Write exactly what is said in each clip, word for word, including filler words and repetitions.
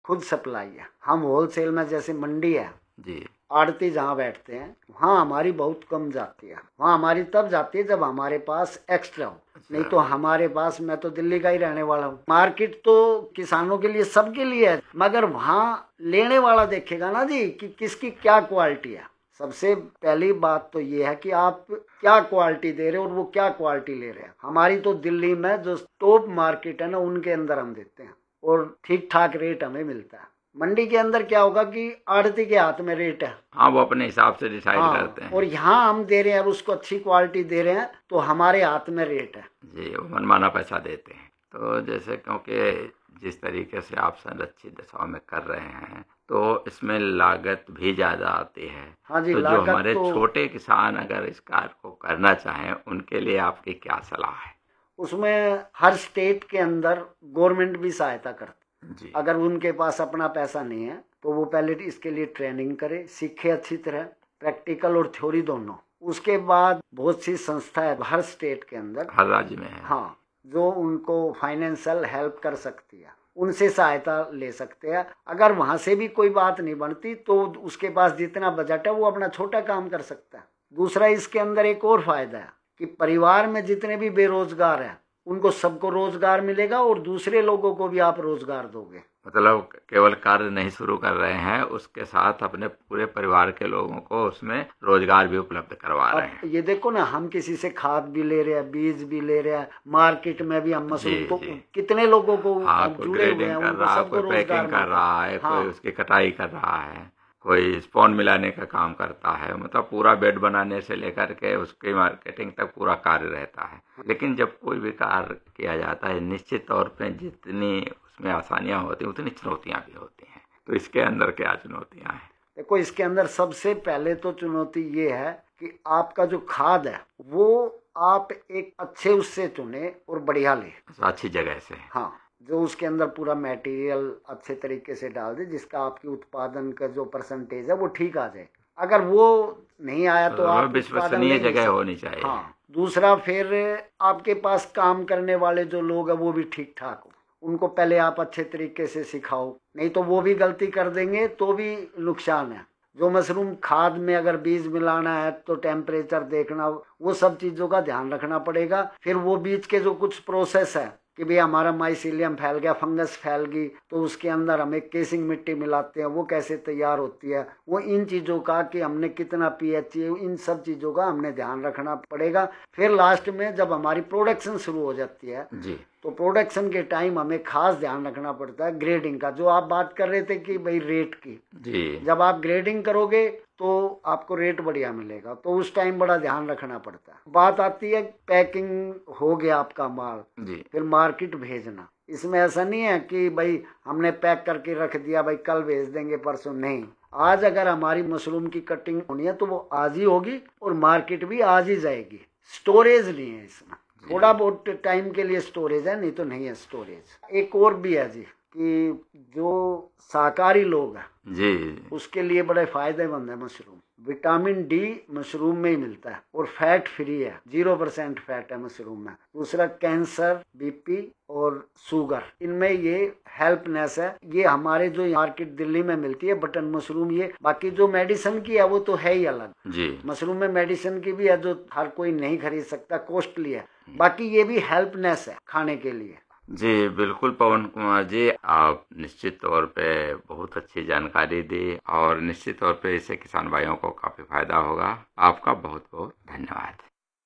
खुद सप्लाई है। हम होलसेल में जैसे मंडी है जी, आड़ती जहाँ बैठते हैं वहाँ हमारी बहुत कम जाती है। वहाँ हमारी तब जाती है जब हमारे पास एक्स्ट्रा हो, नहीं तो हमारे पास, मैं तो दिल्ली का ही रहने वाला हूँ, मार्केट तो किसानों के लिए सबके लिए है, मगर वहाँ लेने वाला देखेगा ना जी कि किसकी क्या क्वालिटी है। सबसे पहली बात तो ये है कि आप क्या क्वालिटी दे रहे हो और वो क्या क्वालिटी ले रहे हैं। हमारी तो दिल्ली में जो टॉप मार्केट है ना उनके अंदर हम देते हैं और ठीक ठाक रेट हमें मिलता है। मंडी के अंदर क्या होगा कि आड़ती के हाथ में रेट है, हाँ, वो अपने हिसाब से डिसाइड हाँ, करते और हैं। यहाँ हम दे रहे हैं और उसको अच्छी क्वालिटी दे रहे हैं तो हमारे हाथ में रेट है जी, वो मनमाना पैसा देते हैं। तो जैसे क्योंकि जिस तरीके से आप संरक्षित दशाओं में कर रहे हैं तो इसमें लागत भी ज़्यादा आती है। हाँ जी, तो जो लागत हमारे तो छोटे किसान अगर इस कार्य को करना चाहें उनके लिए आपकी क्या सलाह है? उसमें हर स्टेट के अंदर गवर्नमेंट भी सहायता करती। जी, अगर उनके पास अपना पैसा नहीं है तो वो पहले इसके लिए ट्रेनिंग करे, सीखे अच्छी तरह, प्रैक्टिकल और थ्योरी दोनों। उसके बाद बहुत सी संस्था है हर स्टेट के अंदर, हर राज्य में है। हाँ, जो उनको फाइनेंशियल हेल्प कर सकती है, उनसे सहायता ले सकते हैं। अगर वहां से भी कोई बात नहीं बनती तो उसके पास जितना बजट है वो अपना छोटा काम कर सकता है। दूसरा इसके अंदर एक और फायदा है कि परिवार में जितने भी बेरोजगार हैं उनको सबको रोजगार मिलेगा और दूसरे लोगों को भी आप रोजगार दोगे। मतलब केवल कार्य नहीं शुरू कर रहे हैं, उसके साथ अपने पूरे परिवार के लोगों को उसमें रोजगार भी उपलब्ध करवा रहे अब हैं। ये देखो ना, हम किसी से खाद भी ले रहे हैं, बीज भी ले रहे हैं, मार्केट में भी हम जी, मशरूम, तो जी। कितने लोगों को हाँ, अब कोई जुड़े हुए ग्रेडिंग हैं, कर उनको रहा है, कोई सबको रोजगार पैकिंग कर मिलता है। रहा है, कोई हाँ, उसकी कटाई कर रहा है, कोई स्पॉन मिलाने का काम करता है। मतलब पूरा बेड बनाने से लेकर के उसकी मार्केटिंग तक पूरा कार्य रहता है। लेकिन जब कोई भी कार्य किया जाता है निश्चित तौर पे जितनी उसमें आसानियां होती हैं उतनी चुनौतियां भी होती हैं। तो इसके अंदर क्या चुनौतियां हैं? देखो इसके अंदर सबसे पहले तो चुनौती ये है कि आपका जो खाद है वो आप एक अच्छे उससे चुने और बढ़िया ले। तो अच्छी जगह से। हाँ, जो उसके अंदर पूरा मटेरियल अच्छे तरीके से डाल दे जिसका आपकी उत्पादन का जो परसेंटेज है वो ठीक आ जाए। अगर वो नहीं आया तो तो आप उत्पादन विश्वसनीय ले नहीं जगह सकते। होनी चाहिए। हाँ, दूसरा फिर आपके पास काम करने वाले जो लोग हैं वो भी ठीक ठाक हो, उनको पहले आप अच्छे तरीके से सिखाओ, नहीं तो वो भी गलती कर देंगे तो भी नुकसान है। जो मशरूम खाद में अगर बीज मिलाना है तो टेम्परेचर देखना, वो सब चीज़ों का ध्यान रखना पड़ेगा। फिर वो बीज के जो कुछ प्रोसेस है कि भाई हमारा माइसीलियम फैल गया, फंगस फैल गई, तो उसके अंदर हमें केसिंग मिट्टी मिलाते हैं, वो कैसे तैयार होती है, वो इन चीज़ों का कि हमने कितना पीएच, इन सब चीज़ों का हमने ध्यान रखना पड़ेगा। फिर लास्ट में जब हमारी प्रोडक्शन शुरू हो जाती है जी, तो प्रोडक्शन के टाइम हमें खास ध्यान रखना पड़ता है ग्रेडिंग का, जो आप बात कर रहे थे कि भाई रेट की। जी, जब आप ग्रेडिंग करोगे तो आपको रेट बढ़िया मिलेगा, तो उस टाइम बड़ा ध्यान रखना पड़ता है। बात आती है पैकिंग हो गया आपका माल, जी। फिर मार्केट भेजना। इसमें ऐसा नहीं है कि भाई हमने पैक करके रख दिया, भाई कल भेज देंगे परसों, नहीं। आज अगर हमारी मशरूम की कटिंग होनी है तो वो आज ही होगी और मार्केट भी आज ही जाएगी। स्टोरेज नहीं है इसमें, थोड़ा बहुत टाइम के लिए स्टोरेज है, नहीं तो नहीं है स्टोरेज। एक और भी है जी कि जो शाकाहारी लोग हैं जी, उसके लिए बड़े फायदेमंद है मशरूम। विटामिन डी मशरूम में ही मिलता है और फैट फ्री है, जीरो परसेंट फैट है मशरूम में। दूसरा कैंसर, बीपी और शुगर, इनमें ये हेल्पनेस है। ये हमारे जो मार्केट दिल्ली में मिलती है बटन मशरूम, ये बाकी जो मेडिसिन की है वो तो है ही अलग। जी। मशरूम में मेडिसिन की भी है जो हर कोई नहीं खरीद सकता, कॉस्टली है। बाकी ये भी हेल्पनेस है खाने के लिए। जी, बिल्कुल पवन कुमार जी, आप निश्चित तौर पे बहुत अच्छी जानकारी दी और निश्चित तौर पे इससे किसान भाइयों को काफ़ी फायदा होगा। आपका बहुत बहुत धन्यवाद।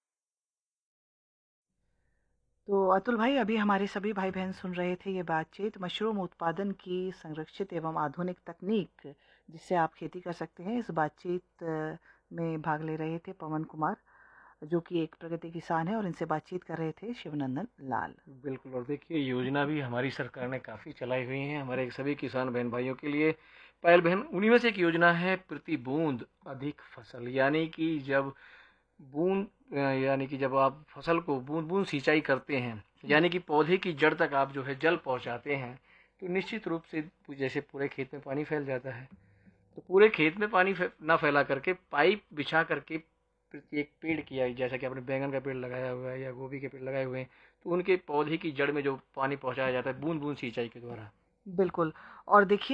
तो अतुल भाई, अभी हमारे सभी भाई बहन सुन रहे थे ये बातचीत मशरूम उत्पादन की संरक्षित एवं आधुनिक तकनीक जिससे आप खेती कर सकते हैं। इस बातचीत अ, में भाग ले रहे थे पवन कुमार जो कि एक प्रगति किसान है और इनसे बातचीत कर रहे थे शिवनंदन लाल। बिल्कुल। और देखिए योजना भी हमारी सरकार ने काफ़ी चलाई हुई है हमारे सभी किसान बहन भाइयों के लिए। पहल बहन उन्हीं में से एक योजना है प्रति बूंद अधिक फसल, यानी कि जब बूंद अ, यानी कि जब आप फसल को बूंद बूंद सिंचाई करते हैं, यानी कि पौधे की जड़ तक आप जो है जल पहुंचाते हैं, तो निश्चित रूप से जैसे पूरे खेत में पानी फैल जाता है, तो पूरे खेत में पानी फै, ना फैला करके पाइप बिछा करके प्रत्येक पेड़ किया, जैसा कि आपने बैंगन का पेड़ लगाया हुआ है या गोभी के पेड़ लगाए हुए हैं, तो उनके पौधे की जड़ में जो पानी पहुंचाया जाता है बूंद बूंद सिंचाई के द्वारा, बिल्कुल। और देखिए